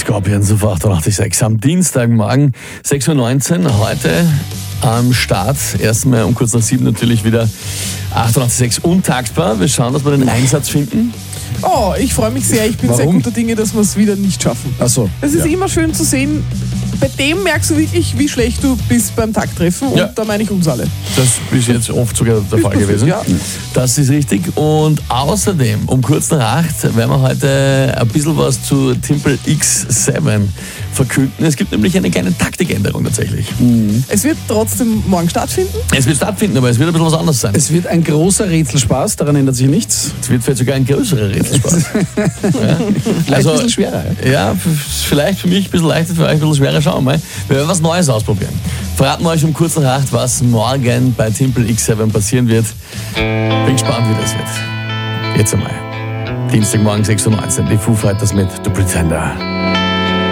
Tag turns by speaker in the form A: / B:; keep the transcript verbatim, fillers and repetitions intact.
A: Scorpions auf achtundachtzig Komma sechs am Dienstagmorgen, sechs Uhr neunzehn, heute am Start. Erstmal um kurz nach sieben natürlich wieder achtundachtzig Komma sechs untaktbar. Wir schauen, dass wir den Einsatz finden.
B: Oh, ich freue mich sehr. Ich bin
A: Warum?
B: sehr guter Dinge, dass wir es wieder nicht schaffen.
A: Ach so.
B: Es ist
A: ja.
B: immer schön zu sehen, bei dem merkst du wirklich, wie schlecht du bist beim Takttreffen. Und
A: Ja.
B: da meine ich uns alle.
A: Das ist jetzt oft sogar der Fall gewesen.
B: Ja.
A: Das ist richtig. Und außerdem, um kurz nach acht, werden wir heute ein bisschen was zu Temple X sieben verkünden. Es gibt nämlich eine kleine Taktikänderung tatsächlich.
B: Es wird trotzdem morgen stattfinden.
A: Es wird stattfinden, aber es wird ein bisschen was anderes sein.
C: Es wird ein großer Rätselspaß, daran ändert sich nichts.
A: Es wird vielleicht sogar ein größerer Rätselspaß. ja.
C: Vielleicht ein bisschen schwerer.
A: Ja, ja, f- vielleicht für mich ein bisschen leichter, für euch ein bisschen schwerer. Schauen wir mal. Wir werden was Neues ausprobieren. Verraten wir euch um kurz nach acht, was morgen bei Temple X sieben passieren wird. Bin gespannt, wie das wird. Jetzt einmal. Dienstagmorgen sechs Uhr neunzehn, die Foo Fighters mit The Pretender.